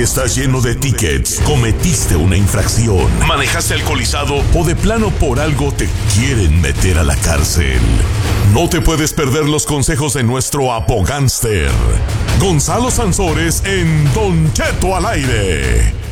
estás lleno de tickets, cometiste una infracción, manejaste alcoholizado o de plano por algo te quieren meter a la cárcel. No te puedes perder los consejos de nuestro abogánster, Gonzalo Sansores, en Don Cheto al aire.